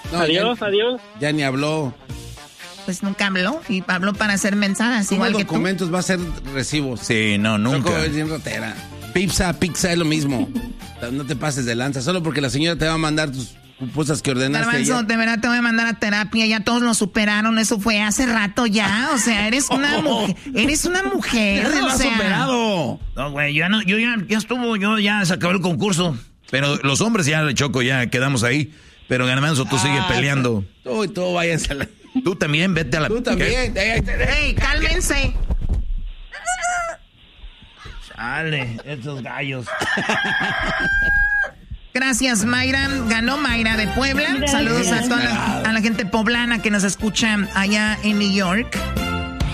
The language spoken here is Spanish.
No, adiós. Ya ni habló. Pues nunca habló y habló para hacer mensajes igual que tú. Documentos va a ser recibos. Sí, no, nunca. Choco es bien rotera. Pizza es lo mismo. No te pases de lanza, solo porque la señora te va a mandar tus cosas que ordenaste. Garbanzo, de verdad te voy a mandar a terapia, ya todos lo superaron, eso fue hace rato ya, o sea, eres una mujer, Ya o lo has sea. superado. No, güey, ya se acabó el concurso. Pero los hombres ya, Choco, ya quedamos ahí. Pero Garbanzo, tú sigues peleando. Tú váyanse a la... Tú también, vete a la... Tú también. Ey, cálmense. Chale, estos gallos. Gracias, Mayra. Ganó Mayra de Puebla. Saludos a toda a la gente poblana que nos escucha allá en New York.